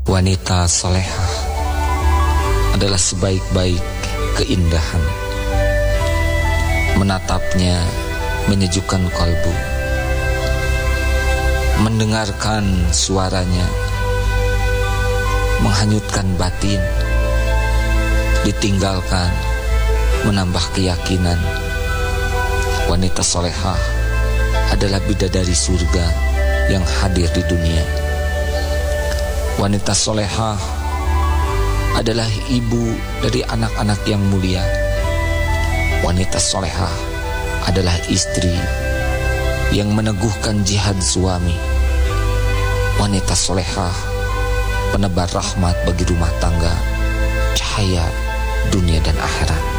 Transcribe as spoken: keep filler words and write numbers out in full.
Wanita solehah adalah sebaik-baik keindahan. Menatapnya menyejukkan kalbu. Mendengarkan suaranya menghanyutkan batin. Ditinggalkan menambah keyakinan. Wanita solehah adalah bidadari surga yang hadir di dunia. Wanita solehah adalah ibu dari anak-anak yang mulia. Wanita solehah adalah istri yang meneguhkan jihad suami. Wanita solehah penebar rahmat bagi rumah tangga, cahaya dunia dan akhirat.